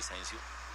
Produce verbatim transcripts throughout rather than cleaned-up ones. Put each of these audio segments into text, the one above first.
Villavicencio.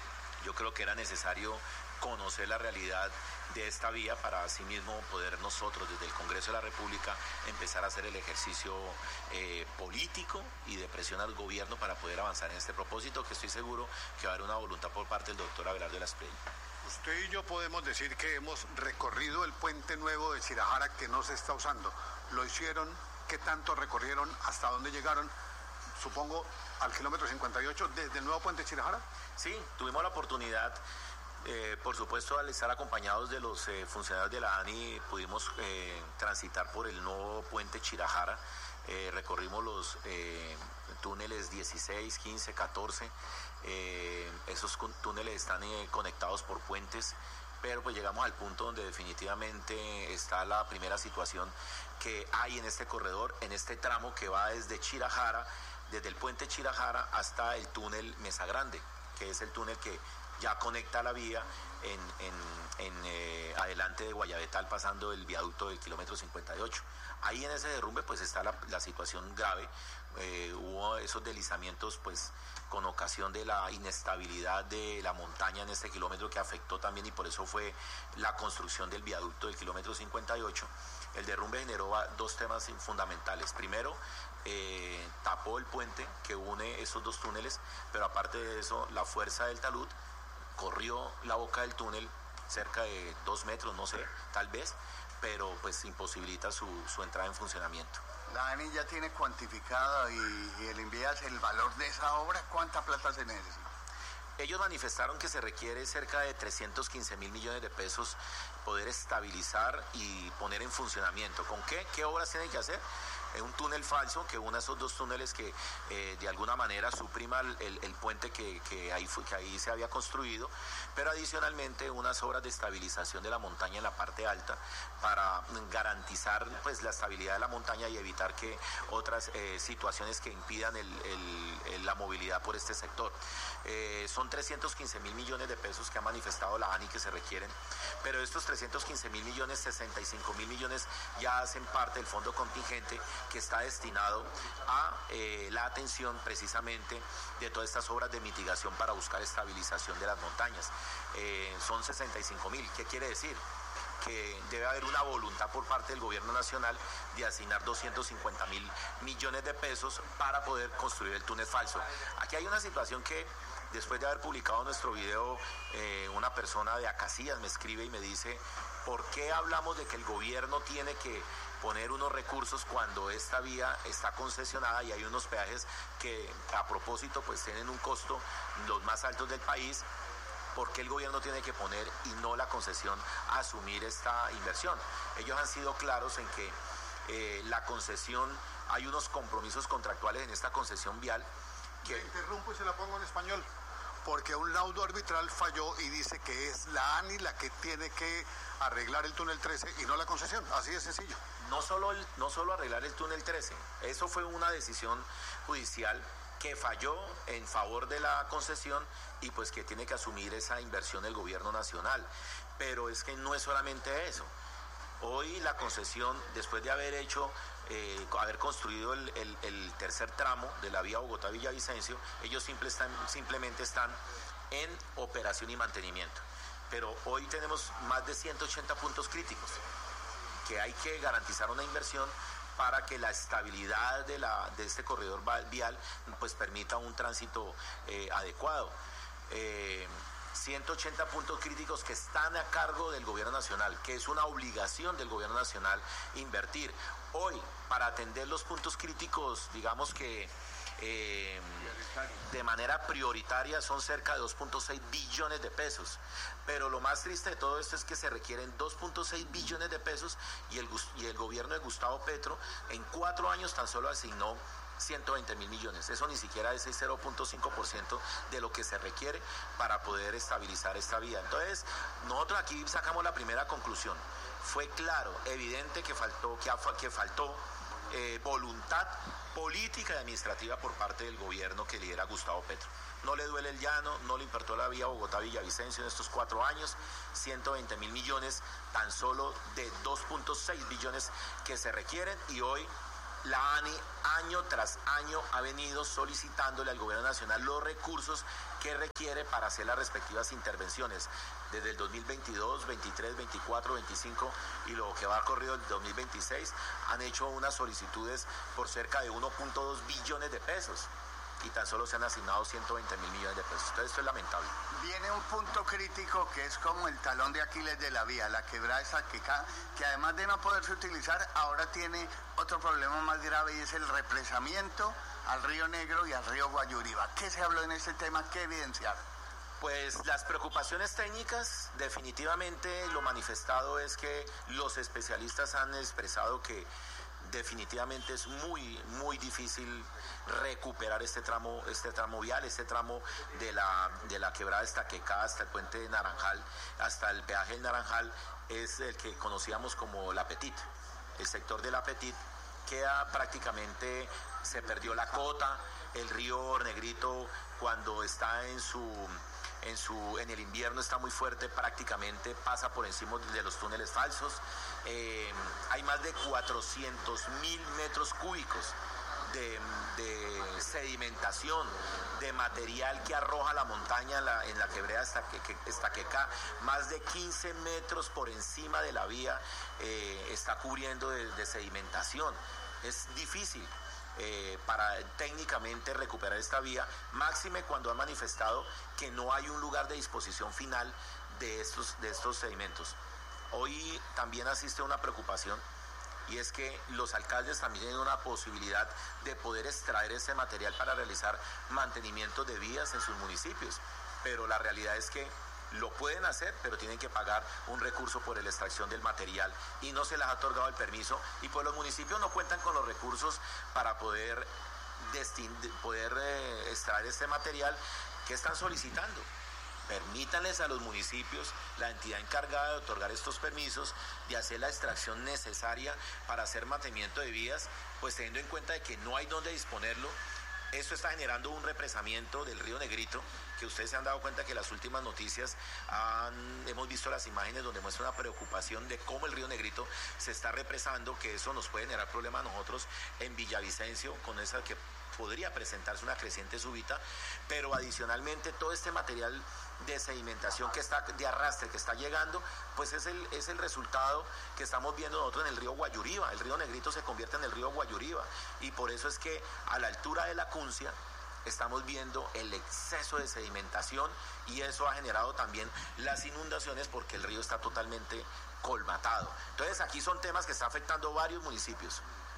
Yo creo que era necesario conocer la realidad de esta vía para asimismo poder nosotros desde el Congreso de la República empezar a hacer el ejercicio eh, político y de presión al gobierno para poder avanzar en este propósito, que estoy seguro que va a haber una voluntad por parte del doctor Abelardo de la Espriella. Usted y yo podemos decir que hemos recorrido el puente nuevo de Chirajara que no se está usando. ¿Lo hicieron? ¿Qué tanto recorrieron? ¿Hasta dónde llegaron? Supongo al kilómetro cincuenta y ocho desde el nuevo puente Chirajara. Sí, tuvimos la oportunidad, eh, por supuesto, al estar acompañados de los eh, funcionarios de la ANI, pudimos eh, transitar por el nuevo puente Chirajara, eh, recorrimos los eh, túneles dieciséis, quince, catorce, eh, esos túneles están eh, conectados por puentes, pero pues llegamos al punto donde definitivamente está la primera situación que hay en este corredor, en este tramo que va desde Chirajara, desde el puente Chirajara hasta el túnel Mesa Grande, que es el túnel que ya conecta la vía en, en, en eh, adelante de Guayabetal, pasando el viaducto del kilómetro cincuenta y ocho. Ahí en ese derrumbe pues está la, la situación grave, eh, hubo esos deslizamientos pues con ocasión de la inestabilidad de la montaña en este kilómetro que afectó también, y por eso fue la construcción del viaducto del kilómetro cincuenta y ocho. El derrumbe generó dos temas fundamentales. Primero, eh, tapó el puente que une esos dos túneles, pero aparte de eso, la fuerza del talud corrió la boca del túnel cerca de dos metros, no sé, tal vez, pero pues imposibilita su, su entrada en funcionamiento. La ANI ya tiene cuantificada y, y el envías el valor de esa obra. ¿Cuánta plata se necesita? Ellos manifestaron que se requiere cerca de trescientos quince mil millones de pesos poder estabilizar y poner en funcionamiento. ¿Con qué? ¿Qué obras tienen que hacer? Eh, un túnel falso que una esos dos túneles que eh, de alguna manera suprima el, el, el puente que, que, ahí fue, que ahí se había construido, pero adicionalmente unas obras de estabilización de la montaña en la parte alta para garantizar pues la estabilidad de la montaña y evitar que otras eh, situaciones que impidan el, el, el, la movilidad por este sector. Eh, son trescientos quince mil millones de pesos que ha manifestado la ANI que se requieren, pero estos trescientos quince mil millones, sesenta y cinco mil millones ya hacen parte del fondo contingente que está destinado a eh, la atención precisamente de todas estas obras de mitigación para buscar estabilización de las montañas. Eh, son sesenta y cinco mil. ¿Qué quiere decir? Que debe haber una voluntad por parte del gobierno nacional de asignar doscientos cincuenta mil millones de pesos para poder construir el túnel falso. Aquí hay una situación que, después de haber publicado nuestro video, eh, una persona de Acacías me escribe y me dice: ¿por qué hablamos de que el gobierno tiene que poner unos recursos cuando esta vía está concesionada y hay unos peajes que a propósito pues tienen un costo los más altos del país? ¿Por qué el gobierno tiene que poner y no la concesión a asumir esta inversión? Ellos han sido claros en que eh, la concesión, hay unos compromisos contractuales en esta concesión vial que... Me interrumpo y se la pongo en español, porque un laudo arbitral falló y dice que es la ANI la que tiene que arreglar el túnel trece y no la concesión, así de sencillo. No solo, el, no solo arreglar el túnel trece, eso fue una decisión judicial que falló en favor de la concesión y pues que tiene que asumir esa inversión el gobierno nacional. Pero es que no es solamente eso. Hoy la concesión, después de haber hecho, eh, haber construido el, el, el tercer tramo de la vía Bogotá-Villavicencio, ellos simple están, simplemente están en operación y mantenimiento. Pero hoy tenemos más de ciento ochenta puntos críticos que hay que garantizar una inversión para que la estabilidad de, la, de este corredor vial pues permita un tránsito eh, adecuado. Eh, ciento ochenta puntos críticos que están a cargo del gobierno nacional, que es una obligación del gobierno nacional invertir. Hoy, para atender los puntos críticos, digamos que eh, de manera prioritaria son cerca de dos punto seis billones de pesos, pero lo más triste de todo esto es que se requieren dos punto seis billones de pesos y el, y el gobierno de Gustavo Petro en cuatro años tan solo asignó ciento veinte mil millones. Eso ni siquiera es el cero punto cinco por ciento de lo que se requiere para poder estabilizar esta vía. Entonces, nosotros aquí sacamos la primera conclusión. Fue claro, evidente que faltó, que, que faltó eh, voluntad política y administrativa por parte del gobierno que lidera Gustavo Petro. No le duele el llano, no le importó la vía Bogotá-Villavicencio en estos cuatro años, ciento veinte mil millones tan solo de dos punto seis billones que se requieren, y hoy La ANI año tras año ha venido solicitándole al gobierno nacional los recursos que requiere para hacer las respectivas intervenciones. Desde el dos mil veintidós, veintitrés, veinticuatro, veinticinco y lo que va corrido el dos mil veintiséis han hecho unas solicitudes por cerca de uno punto dos billones de pesos. Y tan solo se han asignado ciento veinte mil millones de pesos. Entonces esto es lamentable. Viene un punto crítico que es como el talón de Aquiles de la vía, la quebrada de Saquecá, que además de no poderse utilizar, ahora tiene otro problema más grave y es el represamiento al río Negro y al río Guayuriba. ¿Qué se habló en este tema? ¿Qué evidenciar? Pues las preocupaciones técnicas, definitivamente lo manifestado es que los especialistas han expresado que definitivamente es muy, muy difícil recuperar este tramo, este tramo vial, este tramo de la, de la quebrada de Saquecá hasta el puente de Naranjal, hasta el peaje del Naranjal, es el que conocíamos como La Petit. El sector de La Petit queda prácticamente, se perdió la cota, el río Negrito cuando está en su... En, su, en el invierno está muy fuerte, prácticamente pasa por encima de los túneles falsos. Eh, hay más de cuatrocientos mil metros cúbicos de, de sedimentación, de material que arroja la montaña en la, en la quebrada Saquecá. Más de quince metros por encima de la vía eh, está cubriendo de, de sedimentación. Es difícil. Eh, para técnicamente recuperar esta vía, máxime cuando han manifestado que no hay un lugar de disposición final de estos, de estos sedimentos. Hoy también asiste una preocupación y es que los alcaldes también tienen una posibilidad de poder extraer ese material para realizar mantenimiento de vías en sus municipios, pero la realidad es que lo pueden hacer, pero tienen que pagar un recurso por la extracción del material y no se les ha otorgado el permiso y pues los municipios no cuentan con los recursos para poder, destin- poder eh, extraer este material que están solicitando. Permítanles a los municipios, la entidad encargada de otorgar estos permisos, de hacer la extracción necesaria para hacer mantenimiento de vías, pues teniendo en cuenta de que no hay dónde disponerlo. Esto está generando un represamiento del río Negrito, que ustedes se han dado cuenta que las últimas noticias han, hemos visto las imágenes donde muestra una preocupación de cómo el río Negrito se está represando, que eso nos puede generar problemas a nosotros en Villavicencio, con esa que podría presentarse una creciente súbita, pero adicionalmente todo este material de sedimentación que está, de arrastre que está llegando, pues es el, es el resultado que estamos viendo nosotros en el río Guayuriba. El río Negrito se convierte en el río Guayuriba y por eso es que a la altura de la Cuncia estamos viendo el exceso de sedimentación y eso ha generado también las inundaciones porque el río está totalmente colmatado. Entonces aquí son temas que están afectando varios municipios.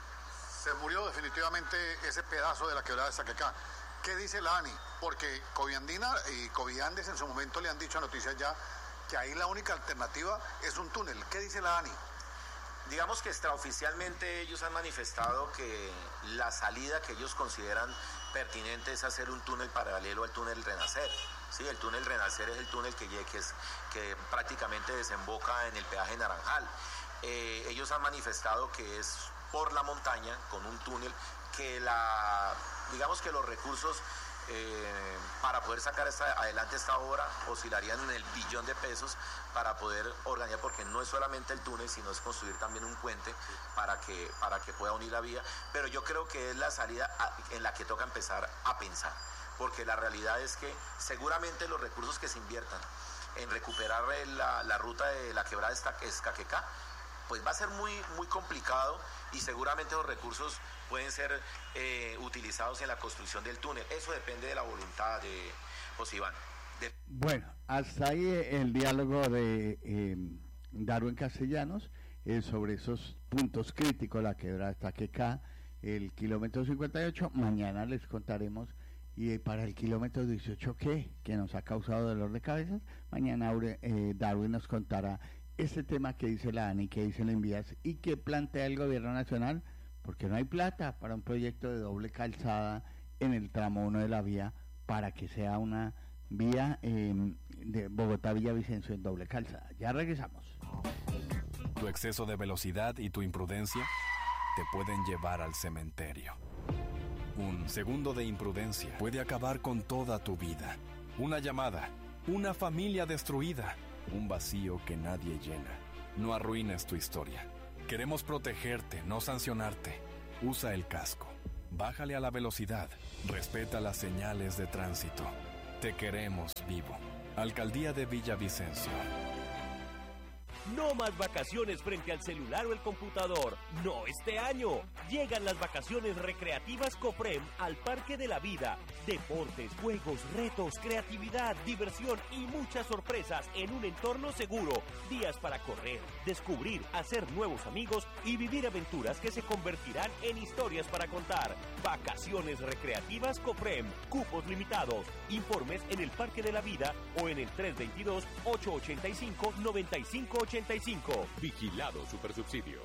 Se murió definitivamente ese pedazo de la quebrada de Saquecá. ¿Qué dice la ANI? Porque Coviandina y Coviandes en su momento le han dicho a Noticias Ya que ahí la única alternativa es un túnel. ¿Qué dice la ANI? Digamos que extraoficialmente ellos han manifestado que la salida que ellos consideran pertinente es hacer un túnel paralelo al túnel Renacer. Sí, el túnel Renacer es el túnel que, que, es, que prácticamente desemboca en el peaje Naranjal. Eh, ellos han manifestado que es por la montaña, con un túnel, que la, digamos que los recursos eh, para poder sacar esta, adelante esta obra oscilarían en el billón de pesos para poder organizar, porque no es solamente el túnel, sino es construir también un puente para que, para que pueda unir la vía, pero yo creo que es la salida a, en la que toca empezar a pensar, porque la realidad es que seguramente los recursos que se inviertan en recuperar la, la ruta de la quebrada de Saquecá, pues va a ser muy, muy complicado y seguramente los recursos pueden ser eh, utilizados en la construcción del túnel. Eso depende de la voluntad de José Iván. De... Bueno, hasta ahí el diálogo de eh, Darwin Castellanos eh, sobre esos puntos críticos, la quebrada Saquecá, el kilómetro cincuenta y ocho. Mañana les contaremos. Y para el kilómetro dieciocho, ¿qué? Que nos ha causado dolor de cabeza. Mañana eh, Darwin nos contará este tema que dice la ANI, que dice la Envías y que plantea el gobierno nacional, porque no hay plata para un proyecto de doble calzada en el tramo uno de la vía para que sea una vía eh, de Bogotá-Villavicencio en doble calzada. Ya regresamos. Tu exceso de velocidad y tu imprudencia te pueden llevar al cementerio. Un segundo de imprudencia puede acabar con toda tu vida. Una llamada, una familia destruida, un vacío que nadie llena. No arruines tu historia. Queremos protegerte, no sancionarte. Usa el casco. Bájale a la velocidad. Respeta las señales de tránsito. Te queremos vivo. Alcaldía de Villavicencio. No más vacaciones frente al celular o el computador. No este año. Llegan las vacaciones recreativas Cofrem al Parque de la Vida. Deportes, juegos, retos, creatividad, diversión y muchas sorpresas en un entorno seguro. Días para correr, descubrir, hacer nuevos amigos y vivir aventuras que se convertirán en historias para contar. Vacaciones recreativas Cofrem. Cupos limitados. Informes en el Parque de la Vida o en el tres dos dos, ocho ocho cinco, nueve cinco ocho cinco. Vigilado Supersubsidio.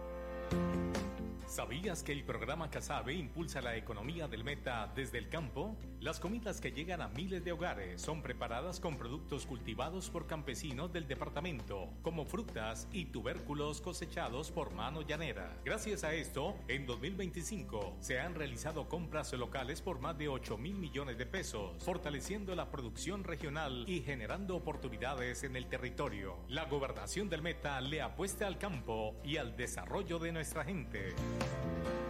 ¿Sabías que el programa Casabe impulsa la economía del Meta desde el campo? Las comidas que llegan a miles de hogares son preparadas con productos cultivados por campesinos del departamento, como frutas y tubérculos cosechados por mano llanera. Gracias a esto, en dos mil veinticinco se han realizado compras locales por más de ocho mil millones de pesos, fortaleciendo la producción regional y generando oportunidades en el territorio. La gobernación del Meta le apuesta al campo y al desarrollo de nuestra gente.